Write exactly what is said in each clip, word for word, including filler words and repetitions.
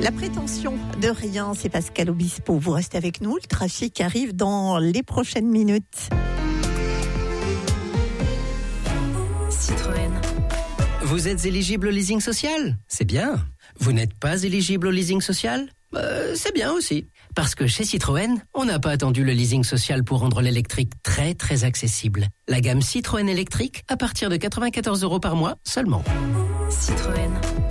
La prétention de rien, c'est Pascal Obispo. Vous restez avec nous, le trafic arrive dans les prochaines minutes. Citroën. Vous êtes éligible au leasing social ? C'est bien. Vous n'êtes pas éligible au leasing social ? euh, C'est bien aussi. Parce que chez Citroën, on n'a pas attendu le leasing social pour rendre l'électrique très très accessible. La gamme Citroën électrique à partir de quatre-vingt-quatorze euros par mois seulement. Citroën.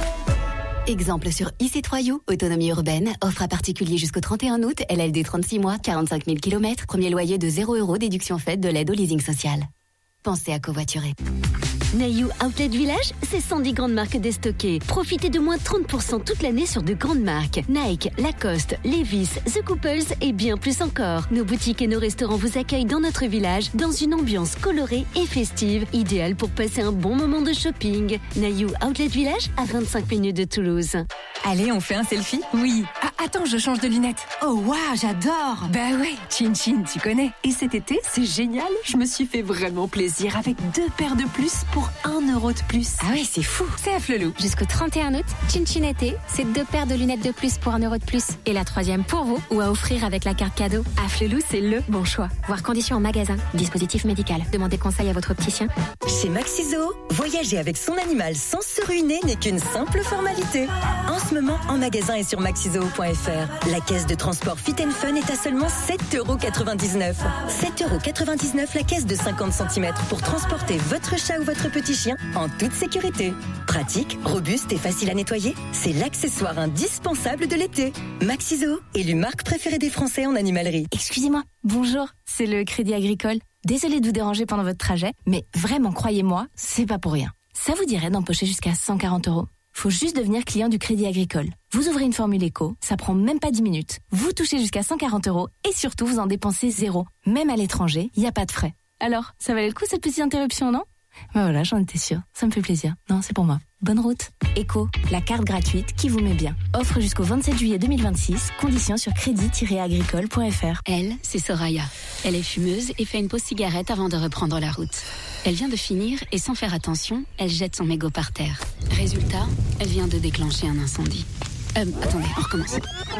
Exemple sur e C trois U, autonomie urbaine, offre à particulier jusqu'au trente et un août, L L D trente-six mois, quarante-cinq mille kilomètres, premier loyer de zéro euros, déduction faite de l'aide au leasing social. Pensez à covoiturer. Naïou Outlet Village, c'est cent dix grandes marques déstockées. Profitez de moins trente pour cent toute l'année sur de grandes marques. Nike, Lacoste, Levi's, The Couples et bien plus encore. Nos boutiques et nos restaurants vous accueillent dans notre village, dans une ambiance colorée et festive, idéale pour passer un bon moment de shopping. Naïou Outlet Village, à vingt-cinq minutes de Toulouse. Allez, on fait un selfie ? Oui. Ah, attends, je change de lunettes. Oh, waouh, j'adore. Bah ouais, Chin Chin, tu connais. Et cet été, c'est génial. Je me suis fait vraiment plaisir avec deux paires de plus pour un euro de plus. Ah ouais, c'est fou. C'est à Flelou. Jusqu'au trente et un août, Chin Chin été, c'est deux paires de lunettes de plus pour un euro de plus. Et la troisième pour vous ou à offrir avec la carte cadeau. À Flelou, c'est le bon choix. Voir conditions en magasin. Dispositif médical. Demandez conseil à votre opticien. Chez Maxiso, voyager avec son animal sans se ruiner n'est qu'une simple formalité. En ce moment, en magasin et sur maxiso point f r, la caisse de transport Fit and Fun est à seulement sept euros quatre-vingt-dix-neuf. sept euros quatre-vingt-dix-neuf la caisse de cinquante centimètres pour transporter votre chat ou votre petit chien en toute sécurité. Pratique, robuste et facile à nettoyer, c'est l'accessoire indispensable de l'été. Maxiso, élu marque préférée des Français en animalerie. Excusez-moi, bonjour, c'est le Crédit Agricole. Désolée de vous déranger pendant votre trajet, mais vraiment, croyez-moi, c'est pas pour rien. Ça vous dirait d'empocher jusqu'à cent quarante euros ? Faut juste devenir client du Crédit Agricole. Vous ouvrez une formule éco, ça prend même pas dix minutes. Vous touchez jusqu'à cent quarante euros et surtout vous en dépensez zéro. Même à l'étranger, il n'y a pas de frais. Alors, ça valait le coup cette petite interruption, non ? Ben voilà, j'en étais sûre. Ça me fait plaisir. Non, c'est pour moi. Bonne route. Eco, la carte gratuite qui vous met bien. Offre jusqu'au vingt-sept juillet deux mille vingt-six. Conditions sur crédit tiret agricole point f r. Elle, c'est Soraya. Elle est fumeuse et fait une pause cigarette avant de reprendre la route. Elle vient de finir et sans faire attention, elle jette son mégot par terre. Résultat, elle vient de déclencher un incendie. Euh, attendez, on recommence.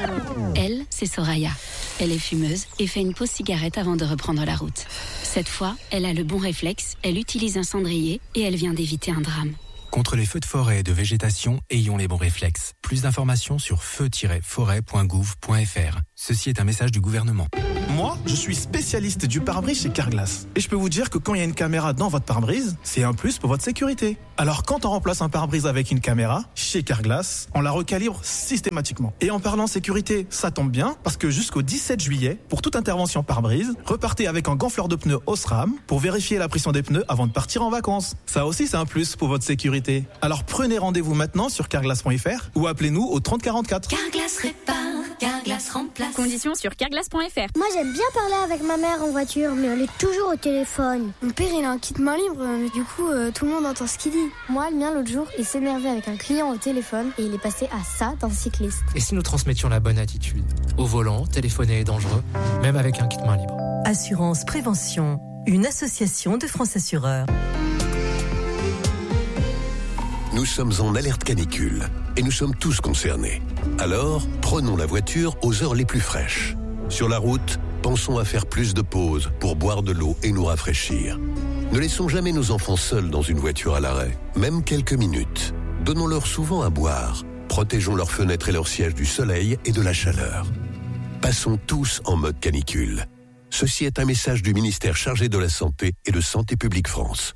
Elle, c'est Soraya. Elle est fumeuse et fait une pause cigarette avant de reprendre la route. Cette fois, elle a le bon réflexe, elle utilise un cendrier et elle vient d'éviter un drame. Contre les feux de forêt et de végétation, ayons les bons réflexes. Plus d'informations sur feu tiret forêt point gouv point f r. Ceci est un message du gouvernement. Moi, je suis spécialiste du pare-brise chez Carglass. Et je peux vous dire que quand il y a une caméra dans votre pare-brise, c'est un plus pour votre sécurité. Alors quand on remplace un pare-brise avec une caméra, chez Carglass, on la recalibre systématiquement. Et en parlant sécurité, ça tombe bien, parce que jusqu'au dix-sept juillet, pour toute intervention pare-brise, repartez avec un gonfleur de pneus Osram pour vérifier la pression des pneus avant de partir en vacances. Ça aussi, c'est un plus pour votre sécurité. Alors prenez rendez-vous maintenant sur carglass point f r ou appelez-nous au trente quarante-quatre. Carglass répare, Carglass remplace. Conditions sur carglass point f r. Moi j'aime bien parler avec ma mère en voiture, mais elle est toujours au téléphone. Mon père il a un kit main libre, mais du coup euh, tout le monde entend ce qu'il dit. Moi le mien l'autre jour il s'énervait avec un client au téléphone et il est passé à ça d'un cycliste. Et si nous transmettions la bonne attitude ? Au volant, téléphoner est dangereux, même avec un kit main libre. Assurance Prévention, une association de France Assureurs. Nous sommes en alerte canicule et nous sommes tous concernés. Alors, prenons la voiture aux heures les plus fraîches. Sur la route, pensons à faire plus de pauses pour boire de l'eau et nous rafraîchir. Ne laissons jamais nos enfants seuls dans une voiture à l'arrêt, même quelques minutes. Donnons-leur souvent à boire. Protégeons leurs fenêtres et leurs sièges du soleil et de la chaleur. Passons tous en mode canicule. Ceci est un message du ministère chargé de la Santé et de Santé publique France.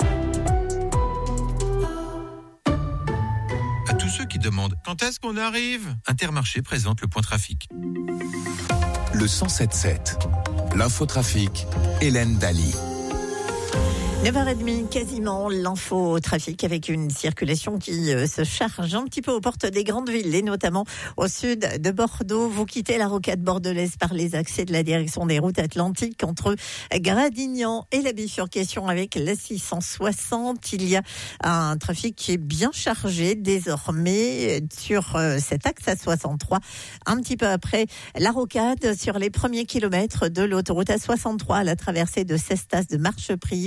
À tous ceux qui demandent quand est-ce qu'on arrive, Intermarché présente le point trafic. Le cent sept sept, l'infotrafic, Hélène Daly. neuf heures trente quasiment, l'info trafic avec une circulation qui euh, se charge un petit peu aux portes des grandes villes et notamment au sud de Bordeaux. Vous quittez la rocade bordelaise par les accès de la direction des routes atlantiques entre Gradignan et la bifurcation avec la six cent soixante. Il y a un trafic qui est bien chargé désormais sur euh, cet axe A soixante-trois. Un petit peu après la rocade sur les premiers kilomètres de l'autoroute A soixante-trois à la traversée de Cestas de Marcheprime aussi.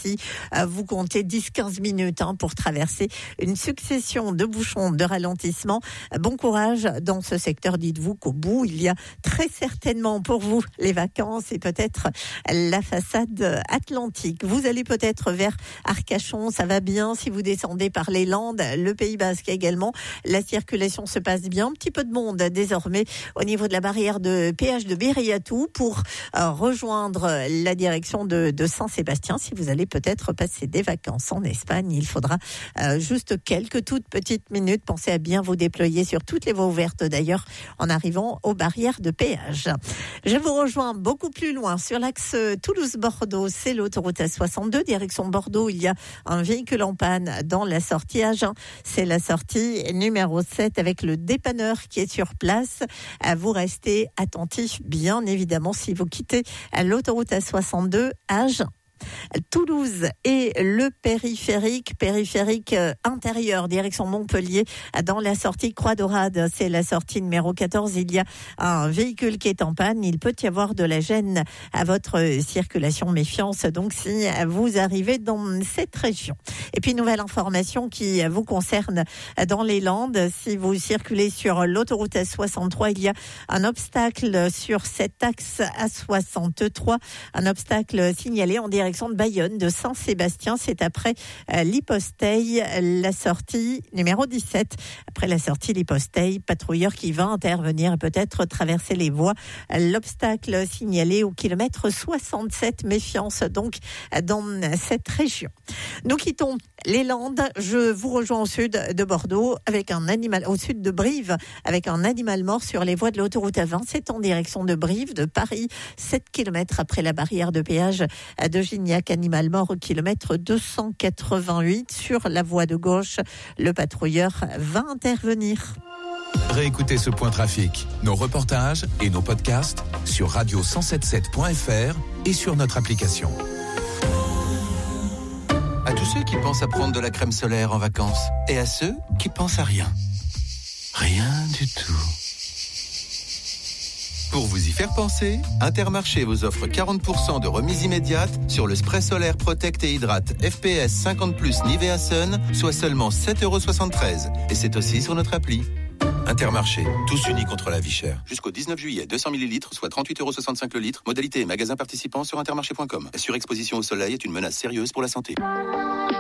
si euh, vous comptez dix à quinze minutes hein, pour traverser une succession de bouchons, de ralentissements. Bon courage dans ce secteur. Dites-vous qu'au bout, il y a très certainement pour vous les vacances et peut-être la façade atlantique. Vous allez peut-être vers Arcachon, ça va bien. Si vous descendez par les Landes, le Pays Basque également, la circulation se passe bien. Un petit peu de monde désormais au niveau de la barrière de péage de Bériatou pour euh, rejoindre la direction de, de Saint-Sébastien. Si vous allez peut-être passer des vacances en Espagne, il faudra euh, juste quelques toutes petites minutes. Pensez à bien vous déployer sur toutes les voies ouvertes d'ailleurs en arrivant aux barrières de péage. Je vous rejoins beaucoup plus loin sur l'axe Toulouse-Bordeaux. C'est l'autoroute A soixante-deux, direction Bordeaux. Il y a un véhicule en panne dans la sortie Agen. C'est la sortie numéro sept avec le dépanneur qui est sur place. Vous restez attentifs, bien évidemment, si vous quittez l'autoroute A soixante-deux Agen. Toulouse et le périphérique, périphérique intérieur, direction Montpellier, dans la sortie Croix-Dorade, c'est la sortie numéro quatorze, il y a un véhicule qui est en panne, il peut y avoir de la gêne à votre circulation, méfiance donc si vous arrivez dans cette région. Et puis nouvelle information qui vous concerne dans les Landes, si vous circulez sur l'autoroute A soixante-trois, il y a un obstacle sur cet axe A soixante-trois, un obstacle signalé en direction de Bayonne, de Saint-Sébastien. C'est après euh, l'Hyposteille, la sortie numéro dix-sept. Après la sortie l'Hyposteille, patrouilleur qui va intervenir et peut-être traverser les voies. L'obstacle signalé au kilomètre soixante-sept. Méfiance donc dans cette région. Nous quittons les Landes. Je vous rejoins au sud de Bordeaux avec un animal, au sud de Brive, avec un animal mort sur les voies de l'autoroute A vingt. C'est en direction de Brive, de Paris, sept kilomètres après la barrière de péage de Gignac. Animal mort au kilomètre deux cent quatre-vingt-huit sur la voie de gauche. Le patrouilleur va intervenir. Réécoutez ce point trafic, nos reportages et nos podcasts sur radio cent soixante-dix-sept point f r et sur notre application. À tous ceux qui pensent à prendre de la crème solaire en vacances et à ceux qui pensent à rien. Rien du tout. Pour vous y faire penser, Intermarché vous offre quarante pour cent de remise immédiate sur le spray solaire Protect et Hydrate F P S cinquante plus Nivea Sun, soit seulement sept euros soixante-treize. Et c'est aussi sur notre appli. Intermarché, tous unis contre la vie chère. Jusqu'au dix-neuf juillet, deux cents millilitres, soit trente-huit euros soixante-cinq le litre. Modalité et magasin participant sur intermarché point com. La surexposition au soleil est une menace sérieuse pour la santé.